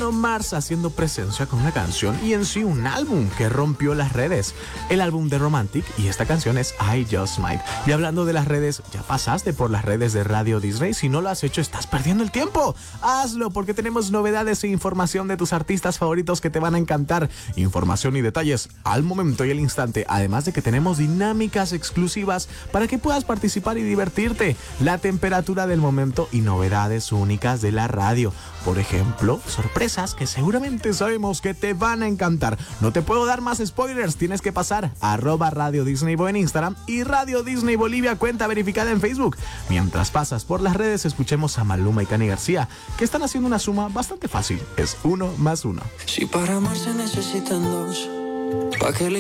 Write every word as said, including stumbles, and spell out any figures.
Bruno Mars haciendo presencia con una canción y en sí un álbum que rompió las redes. El álbum de Romantic y esta canción es I Just Might. Y hablando de las redes, ya pasaste por las redes de Radio Disney. Si no lo has hecho, estás perdiendo el tiempo. Hazlo porque tenemos novedades e información de tus artistas favoritos que te van a encantar. Información y detalles al momento y al instante. Además de que tenemos dinámicas exclusivas para que puedas participar y divertirte. La temperatura del momento y novedades únicas de la radio. Por ejemplo, sorpresas que seguramente sabemos que te van a encantar. No te puedo dar más spoilers. Tienes que pasar a arroba Radio Disney Bo en Instagram y Radio Disney Bolivia, cuenta verificada en Facebook. Mientras pasas por las redes, escuchemos a Maluma y Cani García, que están haciendo una suma bastante fácil. Es uno más uno. Si para amar se necesitan dos, ¿pa' qué le